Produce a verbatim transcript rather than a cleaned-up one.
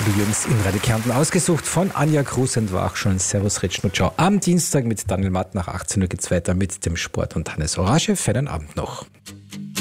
Wie jüngst in Radio Kärnten ausgesucht von Anja Kruse und war auch schon Servus Ritschnutschau. Am Dienstag mit Daniel Matt nach achtzehn Uhr geht's weiter mit dem Sport und Hannes Orage. Feinen Abend noch.